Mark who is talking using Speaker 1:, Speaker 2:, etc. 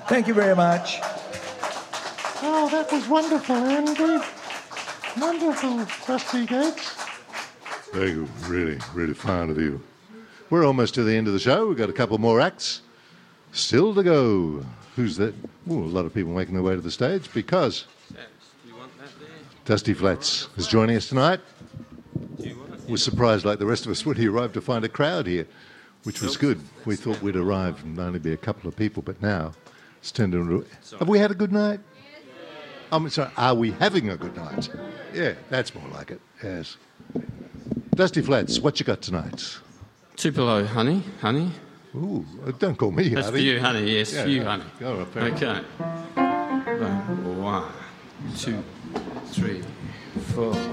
Speaker 1: Thank you very much.
Speaker 2: Oh, that was wonderful, Andy. Wonderful, Rusty Gates.
Speaker 3: Very good. Really, really fine of you. We're almost to the end of the show. We've got a couple more acts still to go. Who's that? Ooh, a lot of people making their way to the stage because Dusty Flats is joining us tonight. Was surprised, like the rest of us, when he arrived to find a crowd here, which was good. We thought we'd arrive and only be a couple of people, but now it's turned into... Have we had a good night? I'm sorry, are we having a good night? Yeah, that's more like it, yes. Dusty Flats, what you got tonight?
Speaker 4: Tupelo, honey.
Speaker 3: Ooh, don't call me
Speaker 4: That's
Speaker 3: honey.
Speaker 4: for you, honey, yes,
Speaker 3: Yeah,
Speaker 4: for you,
Speaker 3: yeah.
Speaker 4: honey.
Speaker 3: All right, fair enough.
Speaker 4: Okay. 1, 2, 3, 4.